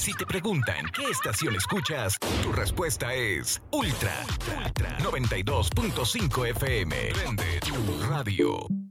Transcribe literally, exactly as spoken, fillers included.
Si te preguntan qué estación escuchas, tu respuesta es Ultra, Ultra, Ultra noventa y dos punto cinco F M. Prende tu radio.